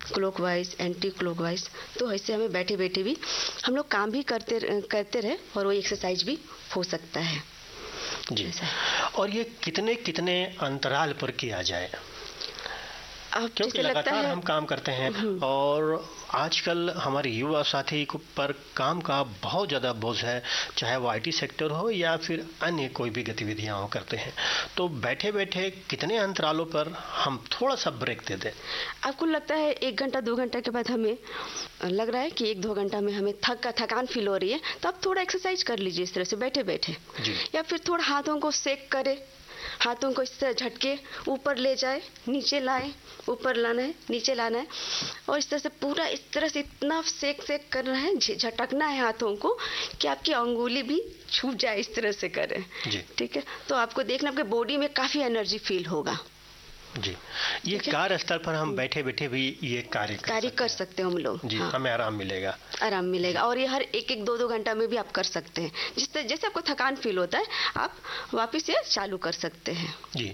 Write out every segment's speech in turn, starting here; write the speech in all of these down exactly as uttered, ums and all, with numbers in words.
Clockwise, anti clockwise. तो ऐसे हमें बैठे बैठे भी हम लोग काम भी करते करते रहे और वो एक्सरसाइज भी हो सकता है जी। और ये कितने कितने अंतराल पर किया जाए? क्योंकि लगातार हम काम करते हैं और आजकल हमारे युवा साथी पर काम का बहुत ज़्यादा बोझ है, चाहे वो आईटी सेक्टर हो या फिर अन्य कोई भी गतिविधियां हो करते हैं, तो बैठे बैठे कितने अंतरालों पर हम थोड़ा सा ब्रेक दे दें? आपको लगता है एक घंटा दो घंटा के बाद हमें लग रहा है कि एक दो घंटा में हमें थक थकान फील हो रही है, तो आप थोड़ा एक्सरसाइज कर लीजिए इस तरह से बैठे बैठे, या फिर थोड़ा हाथों को सेक करे, हाथों को इस तरह झटके ऊपर ले जाए, नीचे लाए, ऊपर लाना है, नीचे लाना है, और इस तरह से पूरा इस तरह से इतना सेक सेक करना है, झटकना है हाथों को कि आपकी अंगुली भी छूट जाए, इस तरह से करें। ठीक है, तो आपको देखना आपके बॉडी में काफी एनर्जी फील होगा जी। ये कार्य स्थल पर हम बैठे बैठे भी ये कार्य कर कार्य कर सकते हैं हम लोग जी। हाँ। हमें आराम मिलेगा आराम मिलेगा और ये हर एक एक दो दो घंटा में भी आप कर सकते हैं। जिससे जैसे आपको थकान फील होता है आप वापस ये चालू कर सकते हैं जी।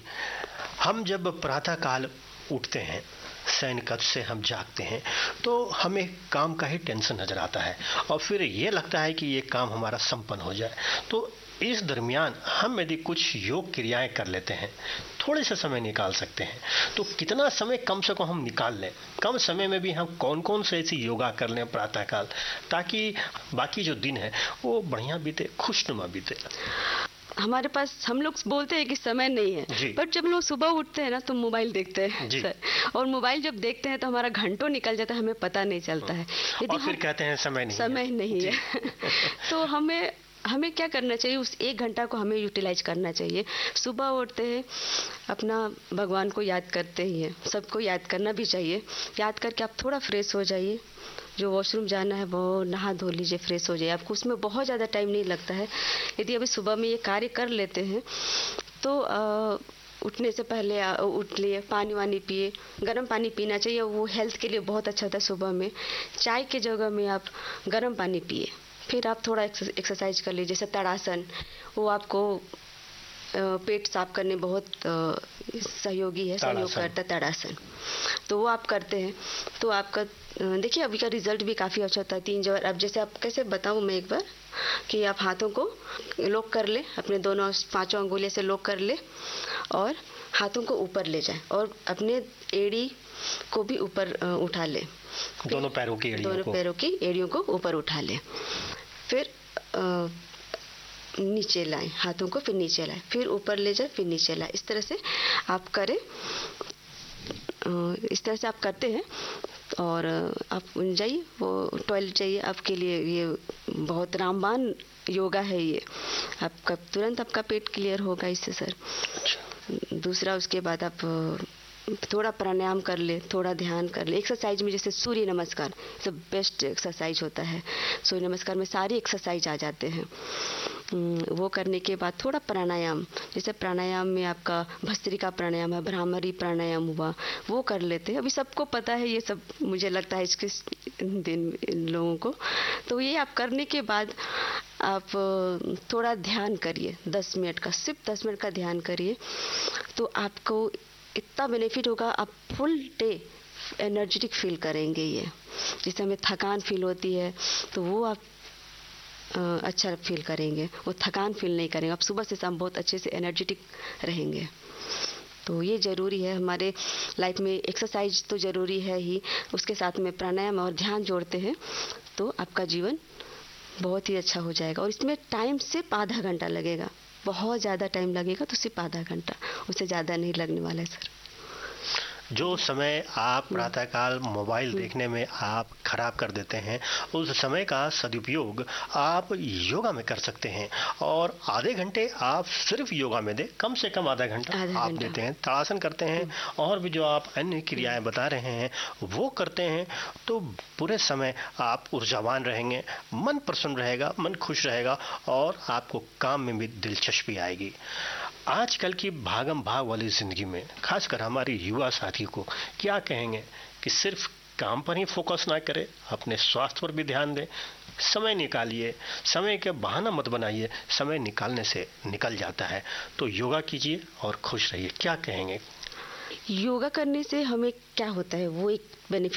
हम जब प्रातः काल उठते हैं, शयन कक्ष से हम जागते हैं, तो हमें काम का ही टेंशन नजर आता है और फिर ये लगता है कि ये काम हमारा संपन्न हो जाए। तो इस दरमियान हम यदि कुछ योग क्रियाएं कर लेते हैं, थोड़े से समय निकाल सकते हैं, तो कितना समय कम से कम हम निकाल लें? कम समय में भी हम कौन कौन से ऐसी योगा कर लें प्रातःकाल, ताकि बाकी जो दिन है वो बढ़िया बीते, खुशनुमा बीते? हमारे पास हम लोग बोलते हैं कि समय नहीं है, पर जब लोग सुबह उठते हैं ना तो मोबाइल देखते हैं सर, और मोबाइल जब देखते हैं तो हमारा घंटों निकल जाता है, हमें पता नहीं चलता है। और फिर कहते हैं समय नहीं समय है। नहीं है तो हमें हमें क्या करना चाहिए, उस एक घंटा को हमें यूटिलाइज करना चाहिए। सुबह उठते हैं अपना भगवान को याद करते ही हैं, सबको याद करना भी चाहिए। याद करके आप थोड़ा फ्रेश हो जाइए, जो वॉशरूम जाना है वो नहा धो लीजिए, फ्रेश हो जाइए। आपको उसमें बहुत ज़्यादा टाइम नहीं लगता है। यदि अभी सुबह में ये कार्य कर लेते हैं तो आ, उठने से पहले उठ लिए, पानी वानी पिए, गर्म पानी पीना चाहिए, वो हेल्थ के लिए बहुत अच्छा होता है। सुबह में चाय की जगह में आप गर्म पानी पिए, फिर आप थोड़ा एक्सरसाइज कर लीजिए, जैसे ताड़ासन, वो आपको पेट साफ करने बहुत सहयोगी है, सहयोग करता है ताड़ासन, तो वो आप करते हैं तो आपका देखिए अभी का रिजल्ट भी काफ़ी अच्छा होता है। तीन जगह अब जैसे आप कैसे बताऊँ मैं एक बार, कि आप हाथों को लॉक कर ले, अपने दोनों पांचों अंगुलियों से लॉक कर ले और हाथों को ऊपर ले जाए और अपने एड़ी को भी ऊपर उठा ले, दोनों पैरों की एड़ियों दोनों को पैरों की एड़ियों को ऊपर उठा ले, फिर आ, नीचे लाएं हाथों को, फिर नीचे लाएं, फिर ऊपर ले जाए, फिर नीचे लाएं। इस तरह से आप करें, इस तरह से आप करते हैं और आप जाइए, वो टॉयलेट जाइए, आपके लिए ये बहुत रामबाण योगा है ये, आपका तुरंत आपका पेट क्लियर होगा इससे सर। दूसरा उसके बाद आप थोड़ा प्राणायाम कर ले, थोड़ा ध्यान कर ले। एक्सरसाइज में जैसे सूर्य नमस्कार सब बेस्ट एक्सरसाइज होता है, सूर्य नमस्कार में सारी एक्सरसाइज आ जाते हैं। वो करने के बाद थोड़ा प्राणायाम, जैसे प्राणायाम में आपका भस्त्रिका प्राणायाम है, भ्रामरी प्राणायाम हुआ, वो कर लेते हैं। अभी सबको पता है ये सब, मुझे लगता है इसके दिन इन लोगों को। तो ये आप करने के बाद आप थोड़ा ध्यान करिए, दस मिनट का, सिर्फ दस मिनट का ध्यान करिए, तो आपको इतना बेनिफिट होगा, आप फुल डे एनर्जेटिक फील करेंगे। ये जिससे हमें थकान फील होती है तो वो आप आ, अच्छा फील करेंगे, वो थकान फील नहीं करेंगे, आप सुबह से शाम बहुत अच्छे से एनर्जेटिक रहेंगे। तो ये ज़रूरी है हमारे लाइफ में, एक्सरसाइज तो ज़रूरी है ही, उसके साथ में प्राणायाम और ध्यान जोड़ते हैं तो आपका जीवन बहुत ही अच्छा हो जाएगा। और इसमें टाइम सिर्फ आधा घंटा लगेगा, बहुत ज़्यादा टाइम लगेगा तो सिर्फ आधा घंटा, उससे ज़्यादा नहीं लगने वाला है सर। जो समय आप प्रातःकाल मोबाइल देखने में आप खराब कर देते हैं, उस समय का सदुपयोग आप योगा में कर सकते हैं और आधे घंटे आप सिर्फ योगा में दें, कम से कम आधा घंटा आप देते हैं, ताड़ासन करते हैं और भी जो आप अन्य क्रियाएं बता रहे हैं वो करते हैं, तो पूरे समय आप ऊर्जावान रहेंगे, मन प्रसन्न रहेगा, मन खुश रहेगा और आपको काम में भी दिलचस्पी आएगी। आजकल की भागम भाग वाली जिंदगी में खासकर हमारे युवा साथी को क्या कहेंगे कि सिर्फ काम पर ही फोकस ना करें, अपने स्वास्थ्य पर भी ध्यान दें, समय निकालिए, समय के बहाना मत बनाइए, समय निकालने से निकल जाता है, तो योगा कीजिए और खुश रहिए। क्या कहेंगे? योगा करने से हमें क्या होता है, वो एक बेनिफिट